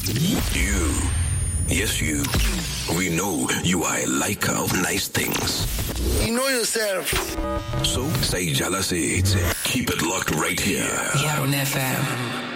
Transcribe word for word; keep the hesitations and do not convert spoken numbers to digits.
You, yes you, we know you are a liker of nice things. You know yourself. So, say jealousy. Keep it locked right here. Yaron F M.